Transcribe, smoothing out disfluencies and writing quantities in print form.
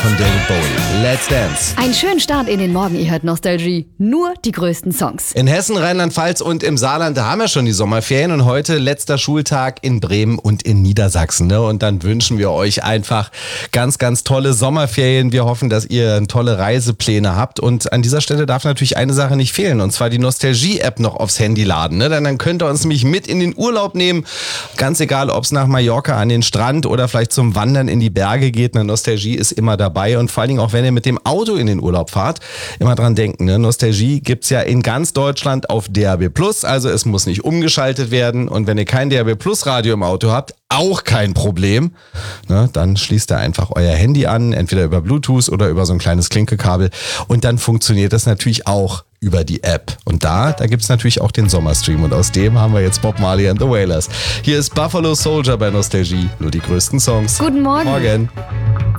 von David Bowie. Let's Dance. Einen schönen Start in den Morgen, ihr hört Nostalgie. Nur die größten Songs. In Hessen, Rheinland-Pfalz und im Saarland, da haben wir schon die Sommerferien und heute letzter Schultag in Bremen und in Niedersachsen. Ne? Und dann wünschen wir euch einfach ganz, ganz tolle Sommerferien. Wir hoffen, dass ihr tolle Reisepläne habt. Und an dieser Stelle darf natürlich eine Sache nicht fehlen, und zwar die Nostalgie-App noch aufs Handy laden. Ne? Denn dann könnt ihr uns nämlich mit in den Urlaub nehmen. Ganz egal, ob es nach Mallorca an den Strand oder vielleicht zum Wandern in die Berge geht. Eine Nostalgie ist immer dabei. Und vor allen Dingen auch, wenn ihr mit dem Auto in den Urlaub fahrt, immer dran denken, ne? Nostalgie gibt's ja in ganz Deutschland auf DAB+, also es muss nicht umgeschaltet werden. Und wenn ihr kein DAB+ Radio im Auto habt, auch kein Problem, ne? Dann schließt ihr einfach euer Handy an, entweder über Bluetooth oder über so ein kleines Klinkekabel, und dann funktioniert das natürlich auch über die App. Und da gibt's natürlich auch den Sommerstream, und aus dem haben wir jetzt Bob Marley and the Wailers. Hier ist Buffalo Soldier bei Nostalgie, nur die größten Songs. Guten Morgen. Morgen.